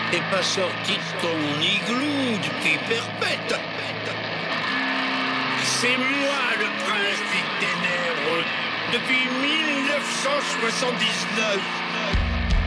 T'es pas sorti de ton igloo depuis perpète. C'est moi le prince des ténèbres depuis 1979.